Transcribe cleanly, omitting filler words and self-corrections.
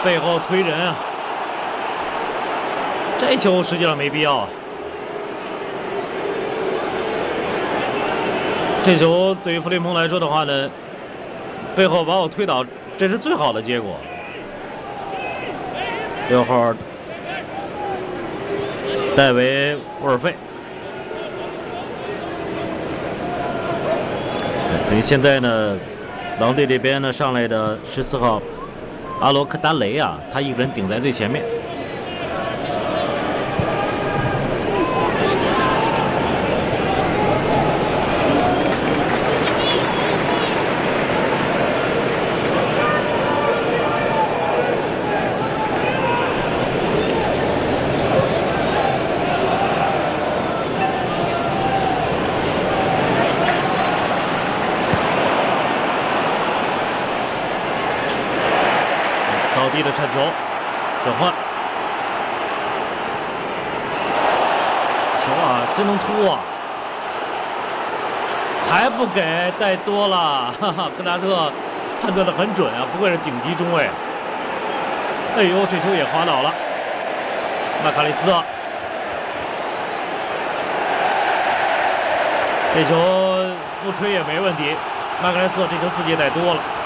背后推人啊，这球实际上没必要啊。这球对于弗雷蒙来说的话呢，背后把我推倒，这是最好的结果。6号戴维·沃尔费。等于现在呢，狼队这边呢上来的14号阿罗克达雷啊，他一个人顶在最前面。高低的铲球，转换球啊，真能突啊！还不给，带多了，哈哈！格纳特判断的很准啊，不愧是顶级中卫。哎呦，这球也滑倒了，麦卡利斯特，这球不吹也没问题。麦卡利斯特这球自己也带多了。